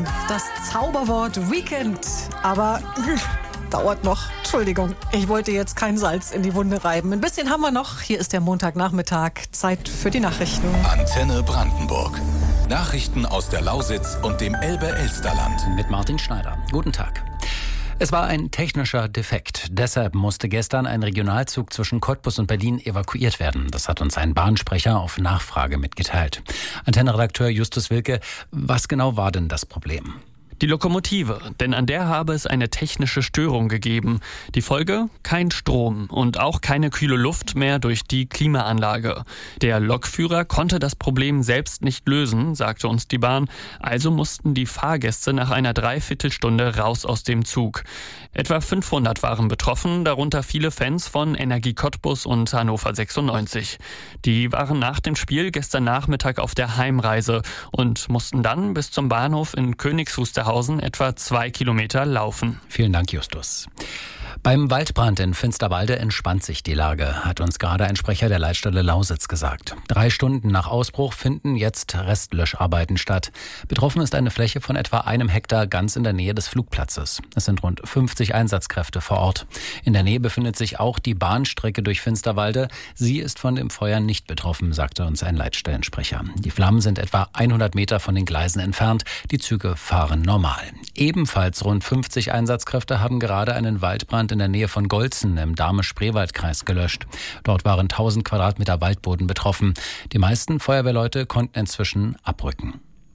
Morgen das Zauberwort Weekend. Aber dauert noch. Entschuldigung, ich wollte jetzt kein Salz in die Wunde reiben. Ein bisschen haben wir noch. Hier ist der Montagnachmittag. Zeit für die Nachrichten. Antenne Brandenburg. Nachrichten aus der Lausitz und dem Elbe-Elsterland. Mit Martin Schneider. Guten Tag. Es war ein technischer Defekt. Deshalb musste gestern ein Regionalzug zwischen Cottbus und Berlin evakuiert werden. Das hat uns ein Bahnsprecher auf Nachfrage mitgeteilt. Antenne-Redakteur Justus Wilke, was genau war denn das Problem? Die Lokomotive, denn an der habe es eine technische Störung gegeben. Die Folge? Kein Strom und auch keine kühle Luft mehr durch die Klimaanlage. Der Lokführer konnte das Problem selbst nicht lösen, sagte uns die Bahn. Also mussten die Fahrgäste nach einer Dreiviertelstunde raus aus dem Zug. Etwa 500 waren betroffen, darunter viele Fans von Energie Cottbus und Hannover 96. Die waren nach dem Spiel gestern Nachmittag auf der Heimreise und mussten dann bis zum Bahnhof in Königs Wusterhausen etwa 2 Kilometer laufen. Vielen Dank, Justus. Beim Waldbrand in Finsterwalde entspannt sich die Lage, hat uns gerade ein Sprecher der Leitstelle Lausitz gesagt. 3 Stunden nach Ausbruch finden jetzt Restlöscharbeiten statt. Betroffen ist eine Fläche von etwa 1 Hektar ganz in der Nähe des Flugplatzes. Es sind rund 50 Einsatzkräfte vor Ort. In der Nähe befindet sich auch die Bahnstrecke durch Finsterwalde. Sie ist von dem Feuer nicht betroffen, sagte uns ein Leitstellensprecher. Die Flammen sind etwa 100 Meter von den Gleisen entfernt. Die Züge fahren normal. Ebenfalls rund 50 Einsatzkräfte haben gerade einen Waldbrand in der Nähe von Golzen im Dahme-Spreewald-Kreis gelöscht. Dort waren 1000 Quadratmeter Waldboden betroffen. Die meisten Feuerwehrleute konnten inzwischen abrücken.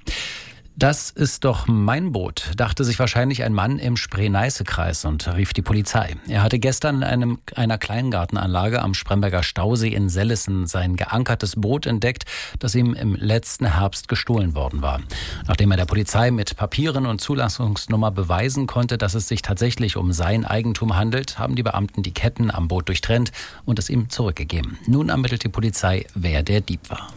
Das ist doch mein Boot, dachte sich wahrscheinlich ein Mann im Spree-Neiße-Kreis und rief die Polizei. Er hatte gestern in einer Kleingartenanlage am Spremberger Stausee in Sellissen sein geankertes Boot entdeckt, das ihm im letzten Herbst gestohlen worden war. Nachdem er der Polizei mit Papieren und Zulassungsnummer beweisen konnte, dass es sich tatsächlich um sein Eigentum handelt, haben die Beamten die Ketten am Boot durchtrennt und es ihm zurückgegeben. Nun ermittelt die Polizei, wer der Dieb war.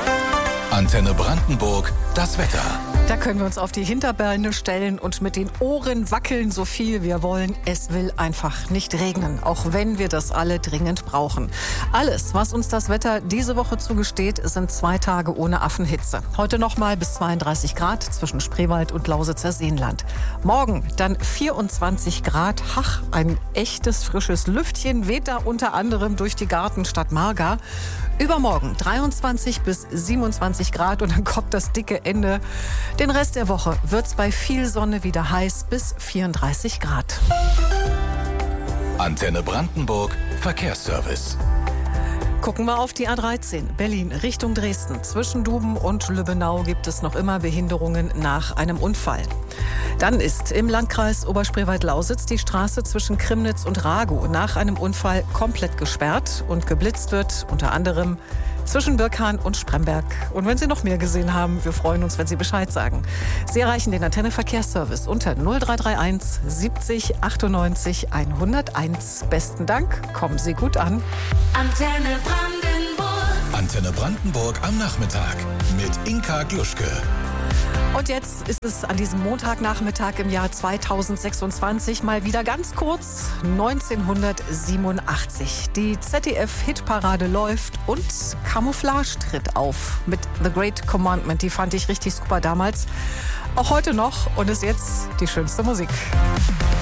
Antenne Brandenburg, das Wetter. Da können wir uns auf die Hinterbeine stellen und mit den Ohren wackeln, so viel wir wollen. Es will einfach nicht regnen, auch wenn wir das alle dringend brauchen. Alles, was uns das Wetter diese Woche zugesteht, sind 2 Tage ohne Affenhitze. Heute nochmal bis 32 Grad zwischen Spreewald und Lausitzer Seenland. Morgen dann 24 Grad. Ach, ein echtes frisches Lüftchen weht da unter anderem durch die Gartenstadt Marga. Übermorgen 23 bis 27 Grad und dann kommt das dicke Ende. Den Rest der Woche wird's bei viel Sonne wieder heiß bis 34 Grad. Antenne Brandenburg, Verkehrsservice. Gucken wir auf die A13 Berlin Richtung Dresden. Zwischen Duben und Lübbenau gibt es noch immer Behinderungen nach einem Unfall. Dann ist im Landkreis Oberspreewald-Lausitz die Straße zwischen Krimnitz und Ragow nach einem Unfall komplett gesperrt und geblitzt wird, unter anderem zwischen Birkhahn und Spremberg. Und wenn Sie noch mehr gesehen haben, wir freuen uns, wenn Sie Bescheid sagen. Sie erreichen den Antenne Verkehrsservice unter 0331 70 98 101. Besten Dank, kommen Sie gut an. Antenne Brandenburg. Antenne Brandenburg am Nachmittag mit Inka Gluschke. Und jetzt ist es an diesem Montagnachmittag im Jahr 2026 mal wieder ganz kurz 1987. Die ZDF-Hitparade läuft und Camouflage tritt auf mit The Great Commandment. Die fand ich richtig super damals. Auch heute noch und ist jetzt die schönste Musik.